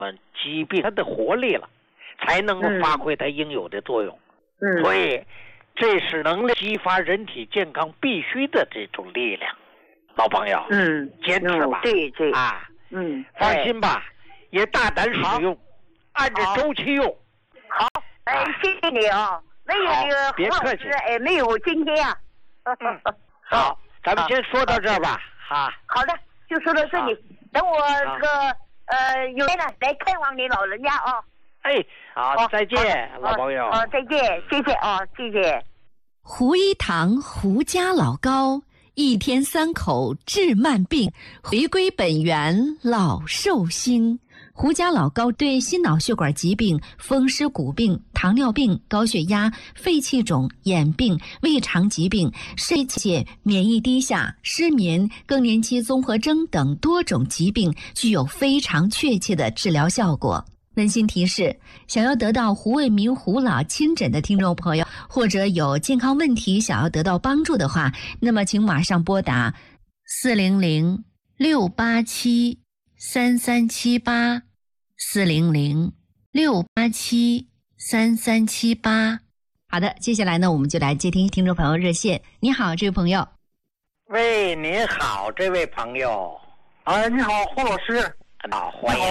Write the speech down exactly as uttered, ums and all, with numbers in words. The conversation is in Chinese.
疾病它的活力了，才能够发挥它应有的作用。 嗯， 所以这是能激发人体健康必须的这种力量。老朋友， 嗯， 坚持吧。 对对啊， 嗯， 放心吧，也大胆使用，按照周期用。 好，哎，谢谢你啊。没有那个别客气， 哎，没有今天啊。 嗯，好，咱们先说到这儿吧。哈， 好的，就说到这里。等我这个呃有天呢来看望你老人家啊。 哎，好，再见，老朋友。 好，再见，谢谢啊，谢谢。 胡一堂胡家老高，一天三口治慢病，回归本源老寿星。胡家老高对心脑血管疾病、风湿骨病、糖尿病、高血压、肺气肿、眼病、胃肠疾病、肾气、免疫低下、失眠、更年期综合征等多种疾病具有非常确切的治疗效果。温馨提示：想要得到胡卫民胡老亲诊的听众朋友，或者有健康问题想要得到帮助的话，那么请马上拨打四零零六八七三三七八四零零六八七三三七八。好的，接下来呢，我们就来接听听众朋友热线。你好，这位朋友。 喂，您好，这位朋友。 哎，你好，胡老师。 好，欢迎。